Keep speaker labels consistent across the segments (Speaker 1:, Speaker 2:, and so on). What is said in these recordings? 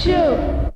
Speaker 1: Shoot!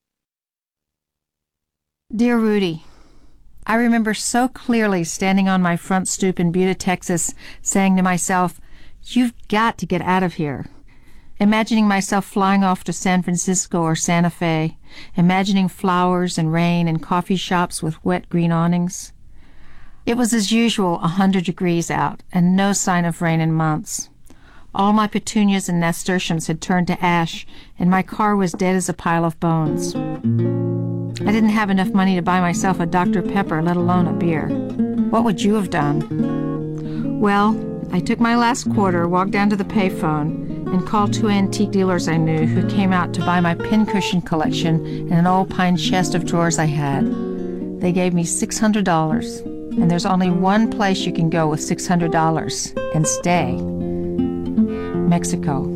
Speaker 2: Dear Rudy, I remember so clearly standing on my front stoop in Buda, Texas, saying to myself, "You've got to get out of here." Imagining myself flying off to San Francisco or Santa Fe, imagining flowers and rain and coffee shops with wet green awnings. It was as usual 100 degrees out, and no sign of rain in months. All my petunias and nasturtiums had turned to ash, and my car was dead as a pile of bones. I didn't have enough money to buy myself a Dr. Pepper, let alone a beer. What would you have done? Well, I took my last quarter, walked down to the payphone, and called 2 antique dealers I knew who came out to buy my pincushion collection and an old pine chest of drawers I had. They gave me $600, and there's only one place you can go with $600 and stay. Mexico.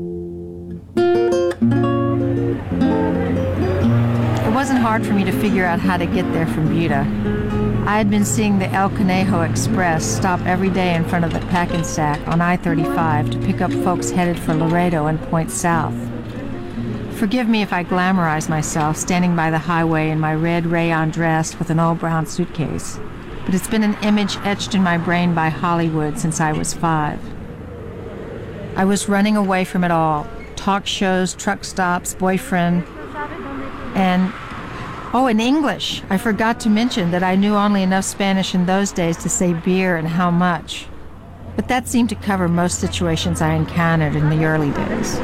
Speaker 2: It wasn't hard for me to figure out how to get there from Buda. I had been seeing the El Conejo Express stop every day in front of the Packensack on I-35 to pick up folks headed for Laredo and point south. Forgive me if I glamorize myself standing by the highway in my red rayon dress with an old brown suitcase, but it's been an image etched in my brain by Hollywood since I was 5. I was running away from it all. Talk shows, truck stops, boyfriend, and in English. I forgot to mention that I knew only enough Spanish in those days to say beer and how much. But that seemed to cover most situations I encountered in the early days.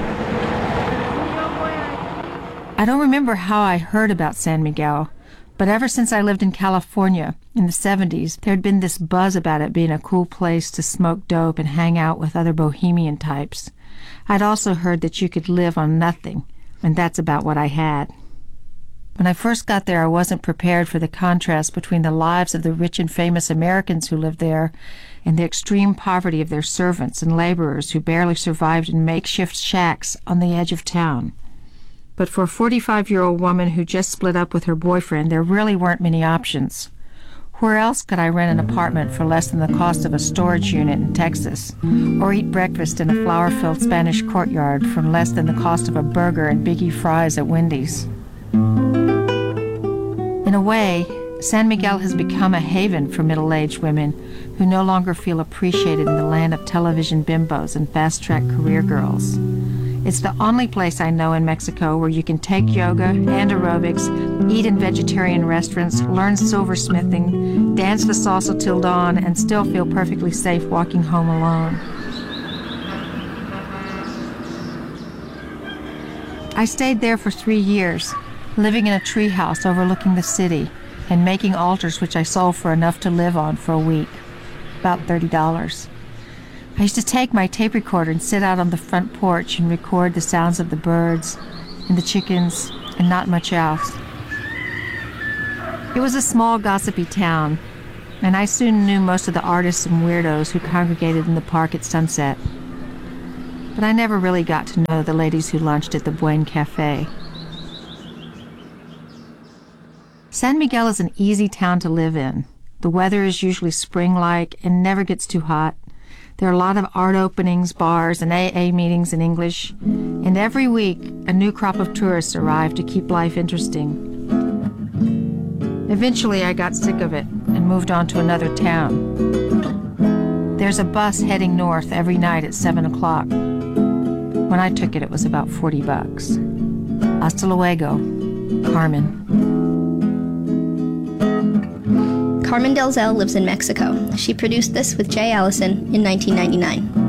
Speaker 2: I don't remember how I heard about San Miguel, but ever since I lived in California in the 70s, there had been this buzz about it being a cool place to smoke dope and hang out with other bohemian types. I'd also heard that you could live on nothing, and that's about what I had. When I first got there, I wasn't prepared for the contrast between the lives of the rich and famous Americans who lived there and the extreme poverty of their servants and laborers who barely survived in makeshift shacks on the edge of town. But for a 45-year-old woman who just split up with her boyfriend, there really weren't many options. Where else could I rent an apartment for less than the cost of a storage unit in Texas, or eat breakfast in a flower-filled Spanish courtyard for less than the cost of a burger and biggie fries at Wendy's? In a way, San Miguel has become a haven for middle-aged women who no longer feel appreciated in the land of television bimbos and fast-track career girls. It's the only place I know in Mexico where you can take yoga and aerobics, eat in vegetarian restaurants, learn silversmithing, dance the salsa till dawn, and still feel perfectly safe walking home alone. I stayed there for 3 years, living in a treehouse overlooking the city and making altars which I sold for enough to live on for a week, about $30. I used to take my tape recorder and sit out on the front porch and record the sounds of the birds and the chickens and not much else. It was a small, gossipy town, and I soon knew most of the artists and weirdos who congregated in the park at sunset. But I never really got to know the ladies who lunched at the Buen Cafe. San Miguel is an easy town to live in. The weather is usually spring-like and never gets too hot. There are a lot of art openings, bars, and AA meetings in English. And every week, a new crop of tourists arrive to keep life interesting. Eventually, I got sick of it and moved on to another town. There's a bus heading north every night at 7 o'clock. When I took it, it was about $40. Hasta luego, Carmen.
Speaker 3: Carmen Delzell lives in Mexico. She produced this with Jay Allison in 1999.